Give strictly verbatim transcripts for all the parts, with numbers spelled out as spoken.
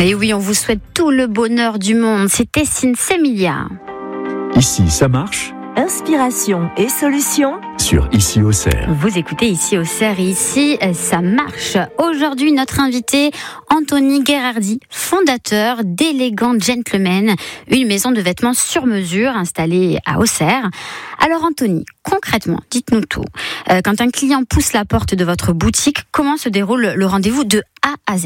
Et oui, on vous souhaite tout le bonheur du monde. C'était Sinsemilia. Ici, ça marche. Inspiration et solutions Sur Ici Auxerre. Vous écoutez Ici Auxerre et ici, ça marche. Aujourd'hui, notre invité, Anthony Gherardi, fondateur d'Elegant Gentlemen, une maison de vêtements sur mesure installée à Auxerre. Alors Anthony, concrètement, dites-nous tout. Euh, quand un client pousse la porte de votre boutique, comment se déroule le rendez-vous de A à Z ?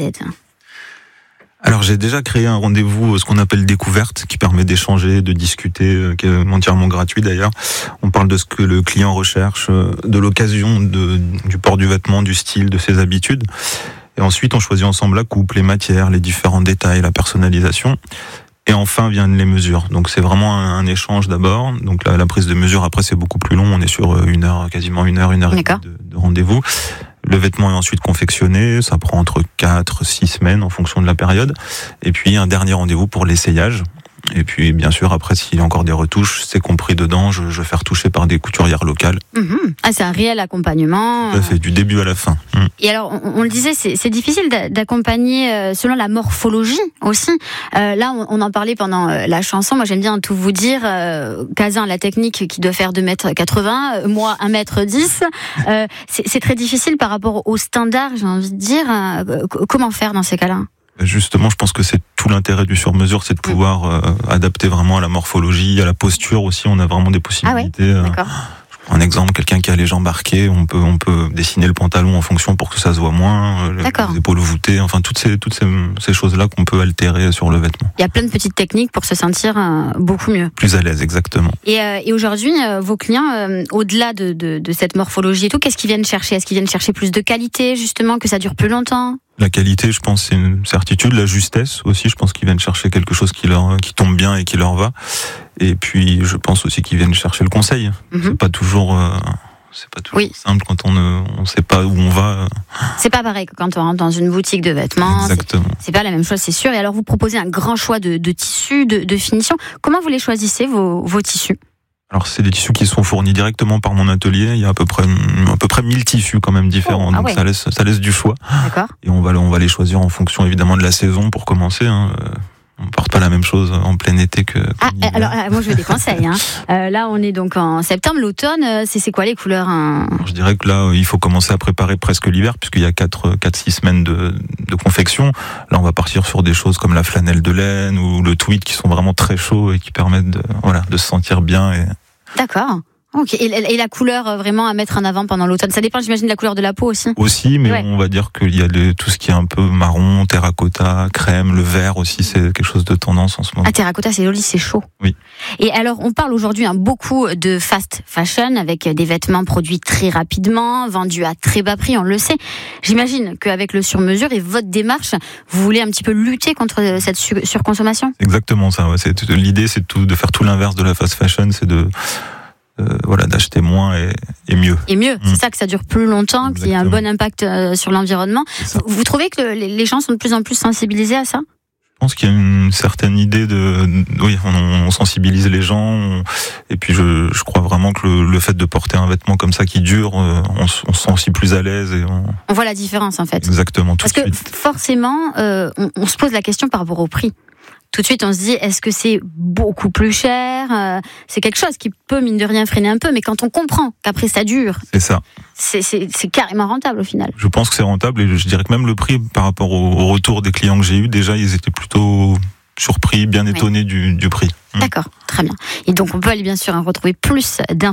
Alors j'ai déjà créé un rendez-vous, ce qu'on appelle découverte, qui permet d'échanger, de discuter, qui est entièrement gratuit d'ailleurs. On parle de ce que le client recherche, de l'occasion, de, du port du vêtement, du style, de ses habitudes. Et ensuite on choisit ensemble la coupe, les matières, les différents détails, la personnalisation. Et enfin viennent les mesures. Donc c'est vraiment un, un échange d'abord. Donc la, la prise de mesure après c'est beaucoup plus long. On est sur une heure, quasiment une heure, une heure et demie de, de rendez-vous. Le vêtement est ensuite confectionné, ça prend entre quatre et six semaines en fonction de la période. Et puis un dernier rendez-vous pour l'essayage. Et puis bien sûr après s'il y a encore des retouches, c'est compris dedans, je, je fais retoucher par des couturières locales. Mmh. Ah, c'est un réel accompagnement. Ça fait du début à la fin. Mmh. Et alors on, on le disait, c'est, c'est difficile d'accompagner euh, selon la morphologie aussi. Euh, là on, on en parlait pendant euh, la chanson, moi j'aime bien tout vous dire. Euh, Casin, la technique qui doit faire deux mètres quatre-vingts, euh, moi un mètre dix. Euh, c'est, c'est très difficile par rapport au standard, j'ai envie de dire. Euh, comment faire dans ces cas-là ? Justement, je pense que c'est tout l'intérêt du sur-mesure, c'est de pouvoir euh, adapter vraiment à la morphologie, à la posture aussi. On a vraiment des possibilités. Ah ouais, d'accord. Je prends un exemple, quelqu'un qui a les jambes arquées, on peut on peut dessiner le pantalon en fonction pour que ça se voit moins, d'accord. Les épaules voûtées, enfin toutes ces toutes ces, ces choses-là qu'on peut altérer sur le vêtement. Il y a plein de petites techniques pour se sentir euh, beaucoup mieux. Plus à l'aise, exactement. Et, euh, et aujourd'hui, euh, vos clients, euh, au-delà de, de, de cette morphologie et tout, qu'est-ce qu'ils viennent chercher ? Est-ce qu'ils viennent chercher plus de qualité, justement, que ça dure plus longtemps ? La qualité, je pense, c'est une certitude. La justesse aussi, je pense qu'ils viennent chercher quelque chose qui leur, qui tombe bien et qui leur va. Et puis, je pense aussi qu'ils viennent chercher le conseil. Mm-hmm. C'est pas toujours, euh, c'est pas toujours oui. simple quand on ne, on sait pas où on va. C'est pas pareil que quand on rentre dans une boutique de vêtements. Exactement. C'est, c'est pas la même chose, c'est sûr. Et alors, vous proposez un grand choix de, de tissus, de, de finitions. Comment vous les choisissez, vos, vos tissus ? Alors c'est des tissus qui sont fournis directement par mon atelier. Il y a à peu près à peu près mille tissus quand même différents, oh, ah donc ouais. ça laisse ça laisse du choix. D'accord. Et on va on va les choisir en fonction évidemment de la saison pour commencer. Hein. On porte pas la même chose en plein été que. Ah, alors moi je veux des conseils. Hein. Euh, là on est donc en septembre, l'automne. C'est c'est quoi les couleurs hein alors, je dirais que là il faut commencer à préparer presque l'hiver puisqu'il y a quatre quatre six semaines de de confection. Là on va partir sur des choses comme la flanelle de laine ou le tweed qui sont vraiment très chauds et qui permettent de voilà de se sentir bien et. D'accord. Ok. Et, et la couleur vraiment à mettre en avant pendant l'automne, ça dépend, j'imagine, de la couleur de la peau aussi. Aussi, mais ouais. On va dire qu'il y a de, tout ce qui est un peu marron, terracotta, crème, le vert aussi, c'est quelque chose de tendance en ce moment. Ah, terracotta, c'est joli, c'est chaud. Oui. Et alors, on parle aujourd'hui hein, beaucoup de fast fashion avec des vêtements produits très rapidement, vendus à très bas prix, on le sait. J'imagine qu'avec le sur-mesure et votre démarche, vous voulez un petit peu lutter contre cette sur- surconsommation. Exactement ça. Ouais. C'est, l'idée, c'est de, tout, de faire tout l'inverse de la fast fashion, c'est de Euh, voilà, d'acheter moins et, et mieux. Et mieux, mmh. c'est ça, que ça dure plus longtemps, qu'il y ait un bon impact euh, sur l'environnement. Vous trouvez que le, les gens sont de plus en plus sensibilisés à ça ? Je pense qu'il y a une certaine idée de, de oui, on, on sensibilise les gens, on, et puis je, je crois vraiment que le, le fait de porter un vêtement comme ça qui dure, euh, on, on se sent aussi plus à l'aise et on. On voit la différence en fait. Exactement. Tout Parce de que suite. forcément, euh, on, on se pose la question par rapport au prix. Tout de suite, on se dit, est-ce que c'est beaucoup plus cher ? euh, C'est quelque chose qui peut, mine de rien, freiner un peu, mais quand on comprend qu'après ça dure, c'est ça. C'est, c'est, c'est carrément rentable au final. Je pense que c'est rentable et je dirais que même le prix, par rapport au, au retour des clients que j'ai eu, déjà, ils étaient plutôt surpris, bien étonnés oui. du, du prix. D'accord, très bien. Et donc, on peut aller bien sûr retrouver plus d'informations.